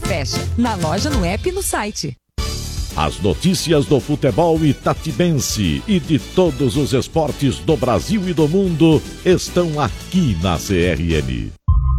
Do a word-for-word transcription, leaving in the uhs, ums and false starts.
fecha. Na loja, no app e no site. As notícias do futebol itatibense e de todos os esportes do Brasil e do mundo estão aqui na C R N.